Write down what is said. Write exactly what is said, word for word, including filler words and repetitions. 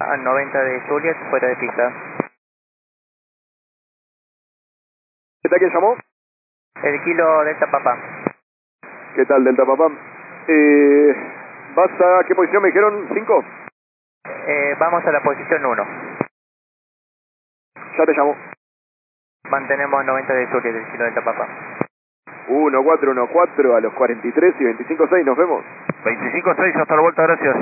A noventa de Juliet, fuera de pista. ¿Qué tal? ¿Quién llamó? El kilo Delta Papá. ¿Qué tal, Delta Papá? Eh, ¿Vas a qué posición me dijeron? ¿cinco? Eh, vamos a la posición uno. Ya te llamo. Mantenemos noventa de Juliet, el kilo Delta Papá. uno cuatro uno cuatro a los cuarenta y tres y veinticinco seis, nos vemos. veinticinco seis, hasta la vuelta, gracias.